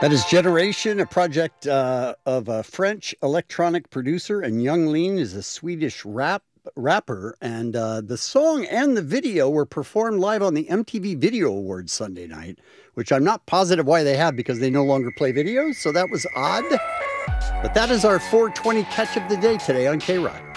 That is Generation, a project of a French electronic producer, and Young Lean is a Swedish rapper. And the song and the video were performed live on the MTV Video Awards Sunday night, which I'm not positive why they have because they no longer play videos. So that was odd. But that is our 420 catch of the day today on K-Rock.